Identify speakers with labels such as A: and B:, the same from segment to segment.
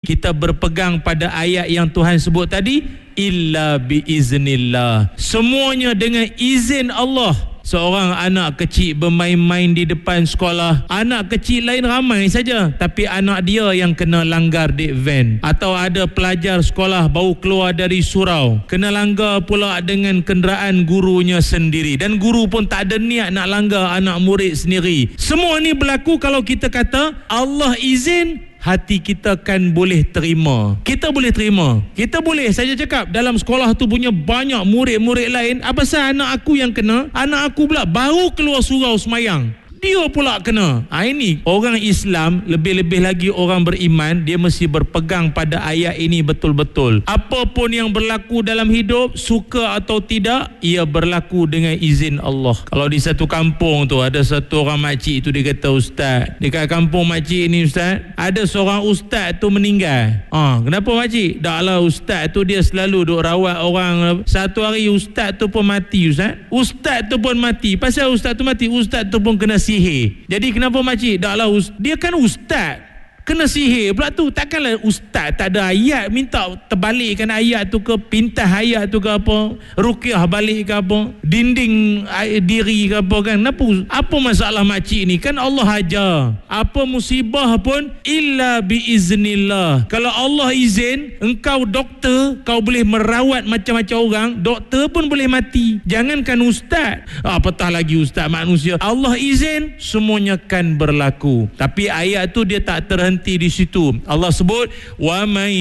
A: kita berpegang pada ayat yang Tuhan sebut tadi, illa biiznillah. Semuanya dengan izin Allah. Seorang anak kecil bermain-main di depan sekolah, anak kecil lain ramai saja, tapi anak dia yang kena langgar dek van. Atau ada pelajar sekolah baru keluar dari surau, kena langgar pula dengan kenderaan gurunya sendiri, dan guru pun tak ada niat nak langgar anak murid sendiri. Semua ni berlaku kalau kita kata Allah izin, hati kita kan boleh terima. Kita boleh terima. Kita boleh saja cakap dalam sekolah tu punya banyak murid-murid lain, apa pasal anak aku yang kena? Anak aku pula baru keluar surau semayang, dia pula kena. Ini orang Islam, lebih-lebih lagi orang beriman, dia mesti berpegang pada ayat ini betul-betul. Apapun yang berlaku dalam hidup, suka atau tidak, ia berlaku dengan izin Allah. Kalau di satu kampung tu ada satu orang makcik tu, dia kata, ustaz, dekat kampung makcik ni ustaz, ada seorang ustaz tu meninggal. Kenapa makcik? Dah lah ustaz tu dia selalu duk rawat orang. Satu hari ustaz tu pun mati ustaz. Ustaz tu pun mati. Pasal ustaz tu mati, ustaz tu pun kena sihir. Jadi kenapa makcik? Dah lah dia kan ustaz, kena sihir pula tu. Takkanlah ustaz tak ada ayat minta terbalikkan ayat tu ke, pintas ayat tu ke apa, ruqyah balik ke apa, dinding diri ke apa kan. Apa masalah makcik ni? Kan Allah ajar, apa musibah pun illa biiznillah. Kalau Allah izin, engkau doktor, kau boleh merawat macam-macam orang, doktor pun boleh mati, jangankan ustaz, apatah lagi ustaz manusia. Allah izin, semuanya kan berlaku. Tapi ayat tu dia tak terhenti di situ. Allah sebut, wa man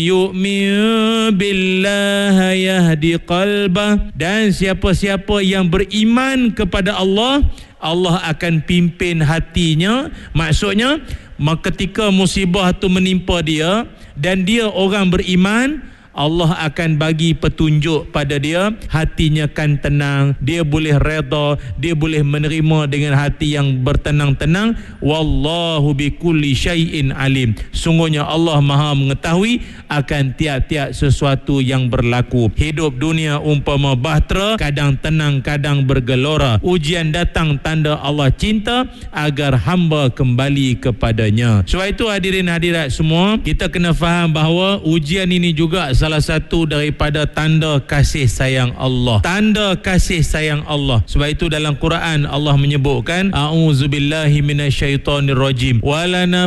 A: yu'min billahi yahdi qalbah, dan siapa-siapa yang beriman kepada Allah, Allah akan pimpin hatinya. Maksudnya, ketika musibah tu menimpa dia dan dia orang beriman, Allah akan bagi petunjuk pada dia, hatinya kan tenang, dia boleh redha, dia boleh menerima dengan hati yang bertenang-tenang. Wallahu bikulli syai'in alim. Sungguhnya Allah Maha mengetahui akan tiap-tiap sesuatu yang berlaku. Hidup dunia umpama bahtera, kadang tenang, kadang bergelora. Ujian datang, tanda Allah cinta agar hamba kembali kepadanya. Sebab itu hadirin hadirat semua, kita kena faham bahawa ujian ini juga salah satu daripada tanda kasih sayang Allah. Tanda kasih sayang Allah. Sebab itu dalam Quran Allah menyebutkan, a'udzubillahi minasyaitonirrajim, walana